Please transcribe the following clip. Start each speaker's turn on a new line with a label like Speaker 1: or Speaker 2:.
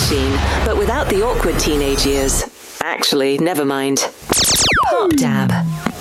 Speaker 1: machine, but without the awkward teenage years. Actually, never mind. Pop Dab.